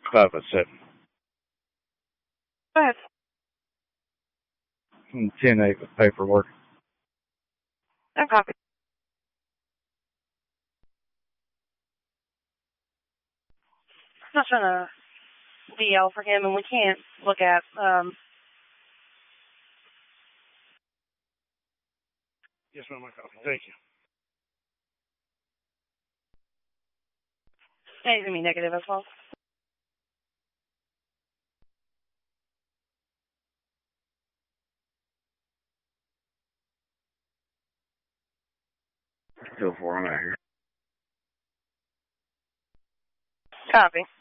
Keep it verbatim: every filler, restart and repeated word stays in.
Five foot seven. Go ahead. Ten eight with paperwork. No copy. I'm not trying to D L for him, and we can't look at, um... Yes, ma'am, I copy. Thank you. Yeah, he's going to be negative as well. Go for it. I'm out here. Copy.